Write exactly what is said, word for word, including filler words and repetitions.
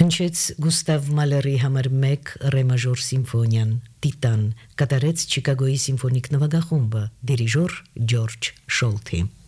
հնչեց Գուստավ Մալերի համար մեկ ռե մաժոր սիմֆոնիան Տիտան, կատարեց Չիկագոյի սիմֆոնիկ նվագախումբը, դիրիժոր Ջորջ Շոլթի։